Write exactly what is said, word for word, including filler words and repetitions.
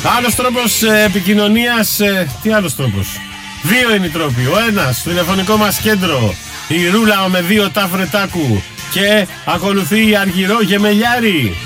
Άλλος τρόπος ε, επικοινωνίας, ε, τι άλλος τρόπος? Δύο είναι οι τρόποι. Ο ένας, στο τηλεφωνικό μας κέντρο, η Ρούλα με δύο τάφρετάκου, και ακολουθεί η Αργυρό Γεμελιάρη.